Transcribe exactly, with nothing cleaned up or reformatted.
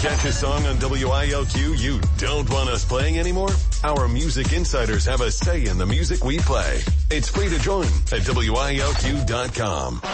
Catch a song on W I L Q you don't want us playing anymore? Our music insiders have a say in the music we play. It's free to join at W I L Q dot com.